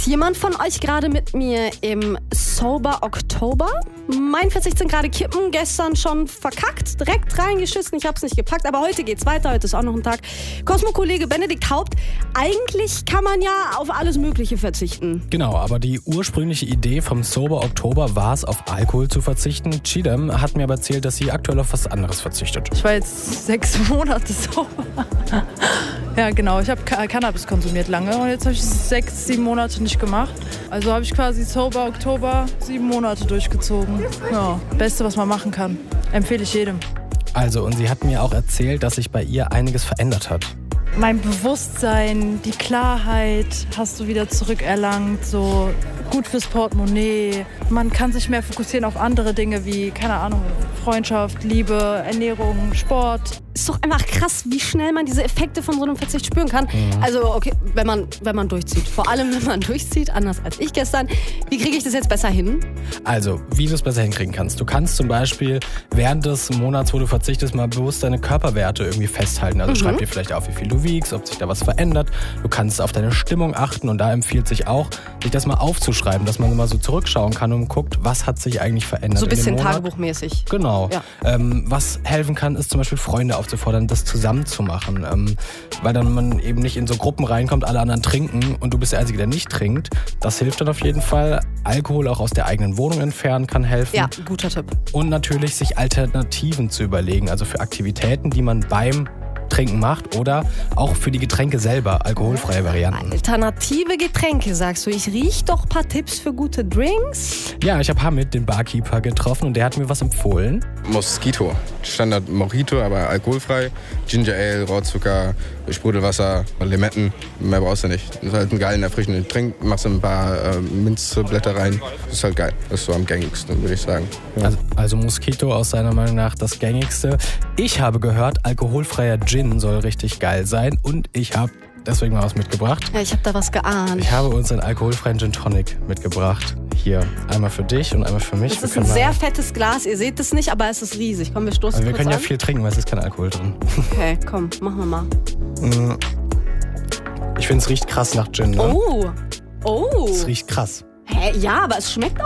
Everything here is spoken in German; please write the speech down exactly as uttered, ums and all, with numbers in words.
jemand von euch gerade mit mir im Sober Oktober? Mein vierzehn Grad Kippen, gestern schon verkackt, direkt reingeschissen, ich hab's nicht gepackt, aber heute geht's weiter, heute ist auch noch ein Tag. Cosmo-Kollege Benedikt Haupt, eigentlich kann man ja auf alles Mögliche verzichten. Genau, aber die ursprüngliche Idee vom Sober Oktober war es, auf Alkohol zu verzichten. Chidem hat mir aber erzählt, dass sie aktuell auf was anderes verzichtet. Ich war jetzt sechs Monate sober. Ja, genau, ich habe Cannabis konsumiert lange und jetzt habe ich es sechs, sieben Monate nicht gemacht. Also habe ich quasi Sober Oktober sieben Monate durchgezogen. Ja, Beste, was man machen kann. Empfehle ich jedem. Also, und sie hat mir auch erzählt, dass sich bei ihr einiges verändert hat. Mein Bewusstsein, die Klarheit hast du wieder zurückerlangt, so gut fürs Portemonnaie. Man kann sich mehr fokussieren auf andere Dinge wie, keine Ahnung, Freundschaft, Liebe, Ernährung, Sport. Ist doch einfach krass, wie schnell man diese Effekte von so einem Verzicht spüren kann. Mhm. Also, okay, wenn man, wenn man durchzieht. Vor allem, wenn man durchzieht, anders als ich gestern. Wie kriege ich das jetzt besser hin? Also, wie du es besser hinkriegen kannst. Du kannst zum Beispiel während des Monats, wo du verzichtest, mal bewusst deine Körperwerte irgendwie festhalten. Also, mhm. schreib dir vielleicht auf, wie viel du wiegst, ob sich da was verändert. Du kannst auf deine Stimmung achten und da empfiehlt sich auch, sich das mal aufzuschreiben, dass man mal so zurückschauen kann und guckt, was hat sich eigentlich verändert. So ein bisschen in dem Monat. Tagebuchmäßig. Genau. Ja. Ähm, was helfen kann, ist zum Beispiel Freunde aufzufordern, das zusammen zu machen. Ähm, weil dann man eben nicht in so Gruppen reinkommt, alle anderen trinken und du bist der Einzige, der nicht trinkt. Das hilft dann auf jeden Fall. Alkohol auch aus der eigenen Wohnung entfernen kann helfen. Ja, guter Tipp. Und natürlich sich Alternativen zu überlegen, also für Aktivitäten, die man beim Trinken macht oder auch für die Getränke selber, alkoholfreie Varianten. Alternative Getränke, sagst du. Ich riech doch ein paar Tipps für gute Drinks. Ja, ich habe Hamid, den Barkeeper, getroffen und der hat mir was empfohlen. Mosquito. Standard Mojito, aber alkoholfrei. Ginger Ale, Rohrzucker, Sprudelwasser, Limetten. Mehr brauchst du nicht. Das ist halt ein geiler, erfrischender Trink. Machst ein paar äh, Minzblätter rein. Das ist halt geil. Das ist so am gängigsten, würde ich sagen. Ja. Also, also Mosquito aus seiner Meinung nach das gängigste. Ich habe gehört, alkoholfreier Gin soll richtig geil sein und ich habe deswegen mal was mitgebracht. Ja, ich habe da was geahnt. Ich habe uns einen alkoholfreien Gin Tonic mitgebracht. Hier, einmal für dich und einmal für mich. Das ist ein sehr fettes Glas. Ihr seht es nicht, aber es ist riesig. Komm, wir stoßen also wir kurz können an. ja viel trinken, weil es ist kein Alkohol drin. Okay, komm, machen wir mal. Ich finde, es riecht krass nach Gin, ne? Oh, oh. Es riecht krass. Hä, ja, aber es schmeckt